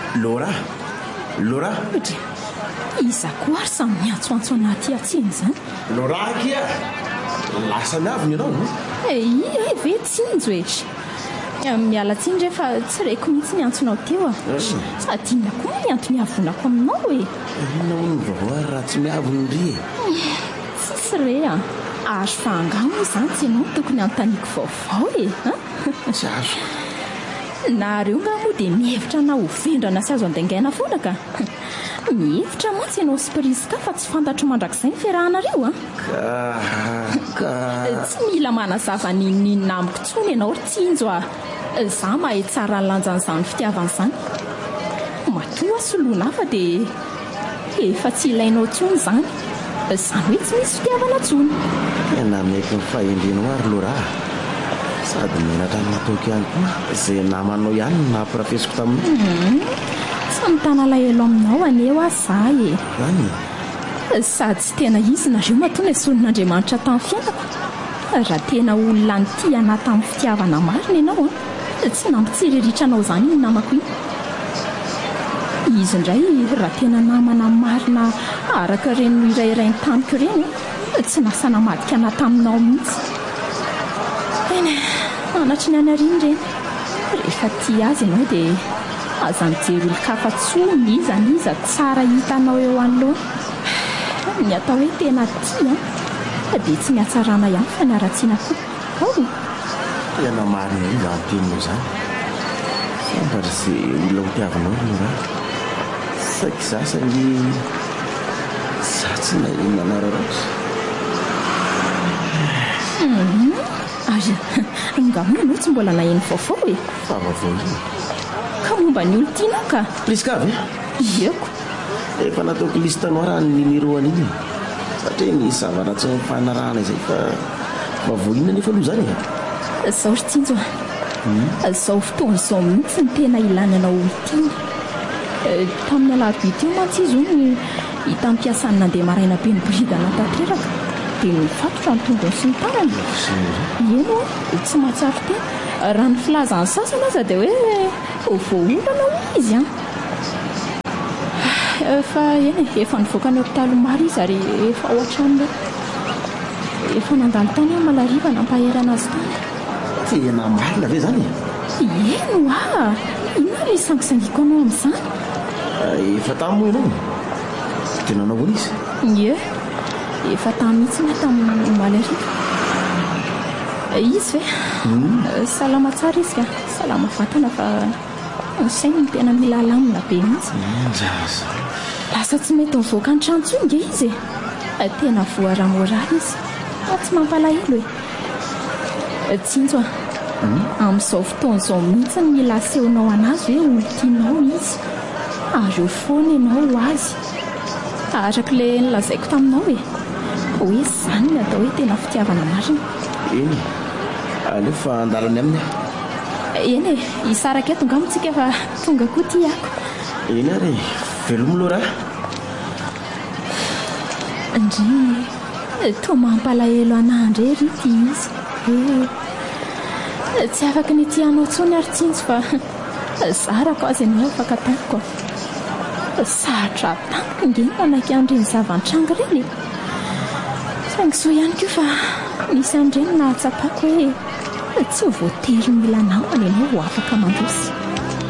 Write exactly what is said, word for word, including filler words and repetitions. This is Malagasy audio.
Laura, Laura. Iza koa ary samy miantsoantso anaty atsiny zany. Laura kia, lasa miaviny ianao. Ia ve tsinjo e. Miala tsiny rehefa tsy reko mihitsy ny antsonao teo a. Sady inona koa ny antony havonako aminao e. Inona hono ny vaovao raha tsy miavony ry e. Tsisy re a. Azo fahangamo izany tsy ianao tokony anontaniako vaovao e. Tsy azo. Nareo nga moa dia mihevitra na ho vendrana sy azo andaingaina foana ka. Mihevitra mantsy ianao sy prise ka fa tsy fantatro mandrakizay ny fiarahanareo a. Ka tsy mila manazava ninninina amiko tsony ianao ry tsinjo a. Za mahay tsara ny lanjan'izany fitiavan'izany. Matoa soloana fa dia efa tsy ilainao tsony izany. Izany hoe tsy misy fitiavana tsony. Tena mety ny fahendrenao ary Laura. Sady menatra ny nataoko ihany koa izay namanao ihany no nampirafesiko taminao. Tsy mitana lahelo aminao aneo aho za e. Any? Sady tsy tena izy nareo matoa ny solon'Andriamanitra tamin'ny fiainako. Raha tena olona nity anahy tamin'ny fitiavana marina ianao a, tsy nampitsiriritranao izany iny namako iny. Izy indray raha tena namana marina araka ireny no irairay ny taniko ireny, tsy nasa namadika anahy taminao mihitsy. Eny anatry ny anariny ireny. Rehefa tia azy ianao dia aza mijery olon-kafa tsony izany iza tsara hitanao eo anoloana. Ny atao hoe tena tia dia tsy mihatsarana ihany fa niaratsiana koa. Ao tena marina izy antenino izany. Sambatra izay olona hotiavanao Laura. Saika za sangy za tsy nahinona nararaotra. Ary angamba ianao tsy mbola naheno vaovao e. Fa vaovao iny ka momba ny olo tianao ka. Priska ve? Ieko. Efa nataoko listanao raha ny nimeroany iny. Satria ny zavatra tsy mifanarahana izay fa vaovao inona nefa aloha izany e. Izao ry tsinjo a. Izao fotoana izao mihitsy ny tena ilanana olo tiana. Tamin'ny alarobia teo mantsy izy hono hita ampiasany nandeha maraina be ny bridana tanteraka dia nifatotra ny tongony sy ny tanany. Eno tsy mahatsaro tena. Raha ny filazany sasany aza dia hoe voaolana hoy izy a. Efa eny efa nivoaka ny hopitaly maro izy ary efa ao an-tranony. Efa nandalo tany aho malariva nampaherana azy tany. Tena marina ve izany? Eno a. Inona ilay sangisangiako anao amin'izany? Efa tamin'ny moa ianao? Tena nahoana izy? Ie, efa tamin'ny mihitsy ny tamin'ny malariva. Izy ve? Salama tsara izy ka. Salama vatana fa ny sainy ny tena mila lamina be mihitsy. Zaza. Lasa tsy mety mivoaka ny trano intsony nge izy e. Tena voara-moraly izy. Tsy mampalahelo e. Tsinjo a. Amin'izao fotoana izao mihitsy ny mila asehonao anazy hoe olo tianao izy. Ary eo foana ianao azy. Arak'ilay nilazaiko taminao e. Hoe izany ny atao hoe tena fitiavana marina. Eny. Aleo fa andalany aminy. Eny e, hisaraka eto ngamba tsika fa tonga koa ty ako. Eny ary, velomo Laura. Ndry, toa mampalahelo anahy indray ry ty izy. Tsy afaka ny tianao tsony ary tsinjo fa zarako azy ianao afaka tamiko. Sahatra tamiko nge manaiky an'ireny zavan-tranga ireny. Saingy soa ihany koa fa misy an'ireny nahatsapako hoe tsy voatery mila namana ianao ho afaka mandroso.